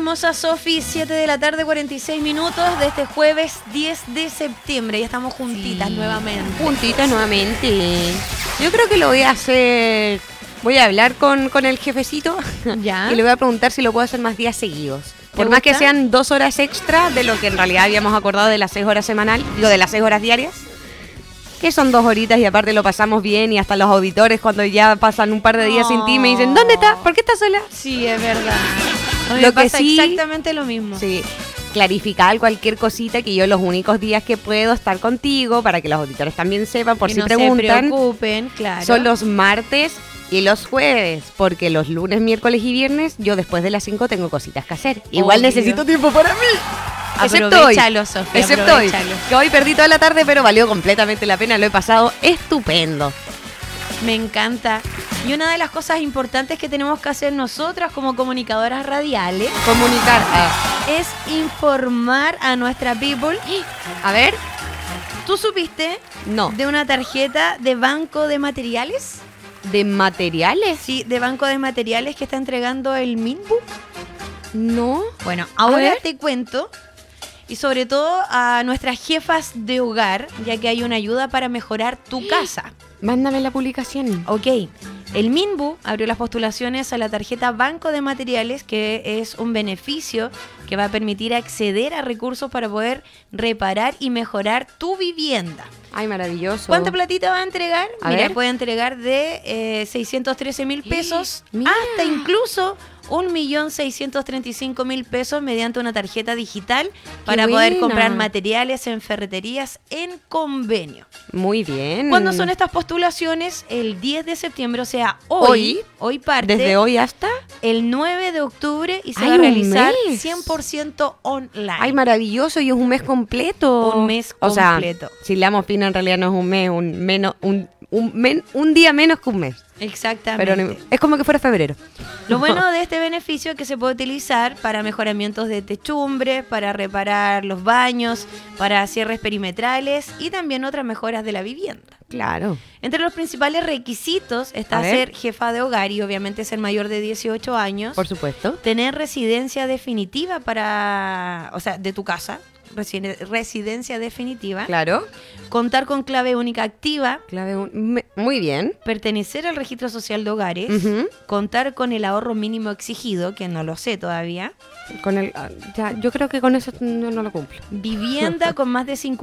hermosa Sofi, 7 de la tarde, 46 minutos de este jueves 10 de septiembre. Ya estamos juntitas nuevamente. Juntitas nuevamente. Yo creo que lo voy a hacer. Voy a hablar con el jefecito. ¿Ya? Y le voy a preguntar si lo puedo hacer más días seguidos. Por gusta? más que sean 2 horas extra de lo que en realidad habíamos acordado de las 6 horas semanales, digo, de las 6 horas diarias. Que son 2 horitas y aparte lo pasamos bien y hasta los auditores cuando ya pasan un par de días sin ti me dicen, ¿dónde estás? ¿Por qué estás sola? Sí, es verdad. A mí Lo me que pasa sí- exactamente lo mismo. Sí, clarificar cualquier cosita que yo los únicos días que puedo estar contigo para que los auditores también sepan, por Que si no se preguntan, preocupen, claro. son los martes y los jueves, porque los lunes, miércoles y viernes yo después de las 5 tengo cositas que hacer. Igual Obvio. necesito tiempo para mí. Excepto hoy. Aprovechalo, Sofía, Excepto hoy, aprovechalo. que hoy perdí toda la tarde, pero valió completamente la pena, lo he pasado estupendo. Me encanta. Y una de las cosas importantes que tenemos que hacer nosotras como comunicadoras radiales Comunicar. es informar a nuestra people. A ver, ¿Tú supiste no. de una tarjeta de banco de materiales? ¿De materiales? Sí, de banco de materiales que está entregando el Minbu. No. Bueno, ahora ver. te cuento. Y sobre todo a nuestras jefas de hogar, ya que hay una ayuda para mejorar tu casa. Mándame la publicación. Ok, el Minbu abrió las postulaciones a la tarjeta Banco de Materiales, que es un beneficio que va a permitir acceder a recursos para poder reparar y mejorar tu vivienda. Ay, maravilloso. ¿Cuánta platita va a entregar? A Mira, ver. puede entregar de 613.000 pesos Mira. hasta incluso 1.635.000 pesos mediante una tarjeta digital para poder buena. comprar materiales en ferreterías en convenio. Muy bien. ¿Cuándo son estas postulaciones? El 10 de septiembre, o sea, hoy parte. Desde hoy hasta. El 9 de octubre y se Ay, va a un realizar mes. 100% online. Ay, maravilloso. Y es un mes completo. Un mes O sea, completo. si le damos fino, en realidad no es un mes, un día menos que un mes. Exactamente. Pero es como que fuera febrero. Lo bueno de este beneficio es que se puede utilizar para mejoramientos de techumbres, para reparar los baños, para cierres perimetrales y también otras mejoras de la vivienda. Claro. Entre los principales requisitos está A ver. ser jefa de hogar y obviamente ser mayor de 18 años, Por supuesto. tener residencia definitiva de tu casa, residencia definitiva, Claro. contar con clave única activa, Muy bien. pertenecer al registro social de hogares, Ujú. contar con el ahorro mínimo exigido, que no lo sé todavía, Yo creo que con eso no lo cumplo. vivienda con más de